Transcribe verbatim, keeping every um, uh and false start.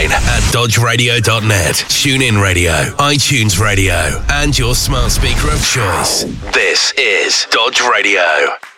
online at dodge radio dot net, TuneIn Radio, iTunes Radio, and your smart speaker of choice. This is Dodge Radio.